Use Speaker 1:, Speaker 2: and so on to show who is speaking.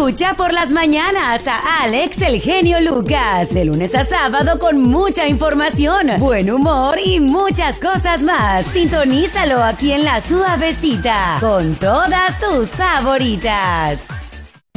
Speaker 1: Escucha por las mañanas a Alex el Genio Lucas, de lunes a sábado con mucha información, buen humor y muchas cosas más. Sintonízalo aquí en La Suavecita, con todas tus favoritas.